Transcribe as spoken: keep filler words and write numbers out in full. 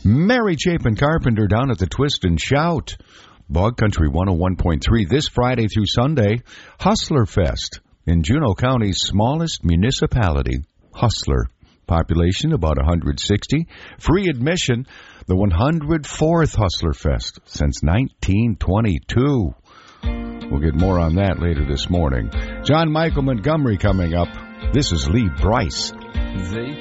Mary Chapin Carpenter down at the Twist and Shout. Bog Country one oh one point three this Friday through Sunday. Hustler Fest in Juneau County's smallest municipality. Hustler. Population about one hundred sixty. Free admission. The one hundred fourth Hustler Fest since nineteen twenty-two. We'll get more on that later this morning. John Michael Montgomery coming up. This is Lee Bryce. They